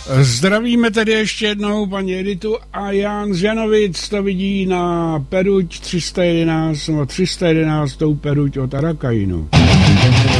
Zdravíme tedy ještě jednou paní Editu a Jan z Janovic to vidí na Peruť 311 Peruť od Arakainu.